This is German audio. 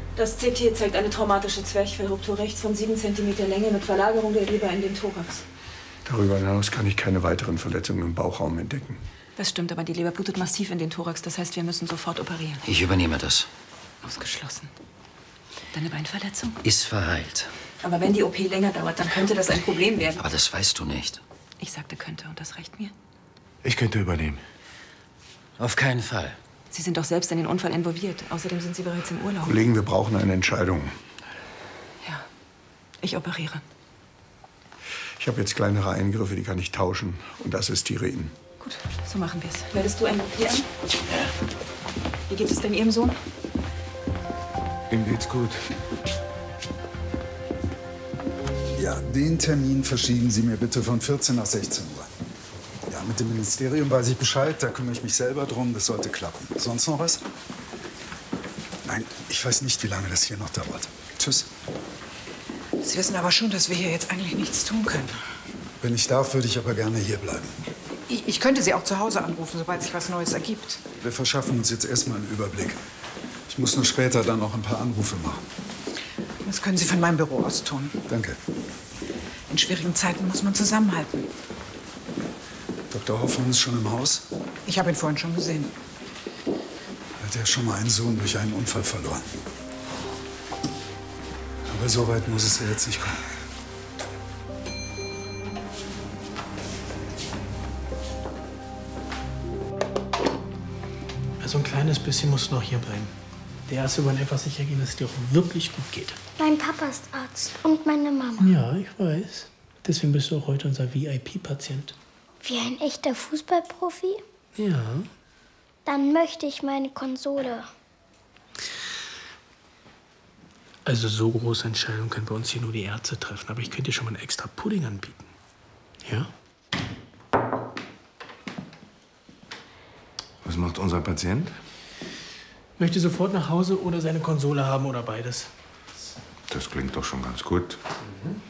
Das CT zeigt eine traumatische Zwerchfellruptur rechts von 7 cm Länge mit Verlagerung der Leber in den Thorax. Darüber hinaus kann ich keine weiteren Verletzungen im Bauchraum entdecken. Das stimmt, aber die Leber blutet massiv in den Thorax. Das heißt, wir müssen sofort operieren. Ich übernehme das. Ausgeschlossen. Deine Beinverletzung? Ist verheilt. Aber wenn die OP länger dauert, dann könnte das ein Problem werden. Aber das weißt du nicht. Ich sagte könnte und das reicht mir. Ich könnte übernehmen. Auf keinen Fall. Sie sind doch selbst in den Unfall involviert. Außerdem sind Sie bereits im Urlaub. Kollegen, wir brauchen eine Entscheidung. Ja, ich operiere. Ich habe jetzt kleinere Eingriffe, die kann ich tauschen und assistiere Ihnen. Gut, so machen wir es. Meldest du ein OP an? Ja. Wie geht es denn Ihrem Sohn? Ihm geht's gut. Ja, den Termin verschieben Sie mir bitte von 14 nach 16 Uhr. Ja, mit dem Ministerium weiß ich Bescheid, da kümmere ich mich selber drum, das sollte klappen. Sonst noch was? Nein, ich weiß nicht, wie lange das hier noch dauert. Tschüss. Sie wissen aber schon, dass wir hier jetzt eigentlich nichts tun können. Wenn ich darf, würde ich aber gerne hier bleiben. Ich könnte Sie auch zu Hause anrufen, sobald sich was Neues ergibt. Wir verschaffen uns jetzt erstmal einen Überblick. Ich muss nur später dann noch ein paar Anrufe machen. Das können Sie von meinem Büro aus tun. Danke. In schwierigen Zeiten muss man zusammenhalten. Dr. Hoffmann ist schon im Haus. Ich habe ihn vorhin schon gesehen. Er hat ja schon mal einen Sohn durch einen Unfall verloren. Aber so weit muss es ja jetzt nicht kommen. Also ein kleines bisschen musst du noch hier bleiben. Der Erste wollen einfach sicher gehen, dass es dir auch wirklich gut geht. Mein Papa ist Arzt und meine Mama. Ja, ich weiß. Deswegen bist du auch heute unser VIP-Patient. Wie ein echter Fußballprofi? Ja. Dann möchte ich meine Konsole. Also so große Entscheidungen können bei uns hier nur die Ärzte treffen. Aber ich könnte dir schon mal einen extra Pudding anbieten. Ja? Was macht unser Patient? Möchte sofort nach Hause oder seine Konsole haben oder beides. Das klingt doch schon ganz gut. Mhm.